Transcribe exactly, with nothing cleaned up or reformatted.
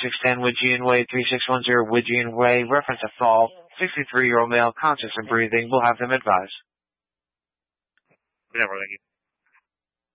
six one zero Widgeon Way, three six one zero Widgeon Way, reference a fall, sixty-three-year-old male, conscious and breathing. We'll have them advised. Never, thank you.